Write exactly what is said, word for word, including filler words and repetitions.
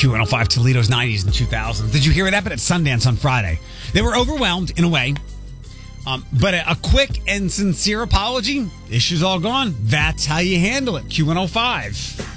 Q one oh five Toledo's nineties and two thousands. Did you hear what happened at Sundance on Friday? They were overwhelmed in a way. Um, but a, a quick and sincere apology, issue's all gone. That's how you handle it. Q one oh five.